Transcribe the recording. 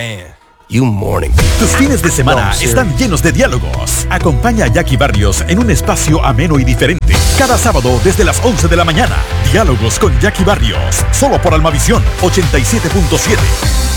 Man, you morning. Tus fines de semana están llenos de diálogos. Acompaña a Jackie Barrios en un espacio ameno y diferente. Cada sábado desde las 11 de la mañana. Diálogos con Jackie Barrios. Solo por Almavisión 87.7.